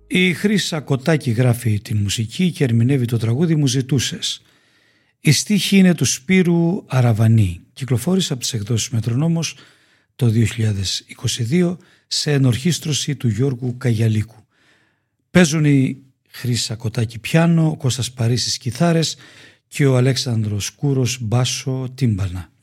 Η Χρύσα Κωτάκη γράφει την μουσική και ερμηνεύει το τραγούδι «Μου ζητούσες». Η στίχη είναι του Σπύρου Αραβανή. Κυκλοφόρησε από τις εκδόσεις Μετρονόμος το 2022 σε ενορχήστρωση του Γιώργου Καγιαλίκου. Παίζουν η Χρύσα Κωτάκη πιάνο, ο Κώστας Παρίσης κιθάρες και ο Αλέξανδρος Κούρος μπάσο τύμπανα.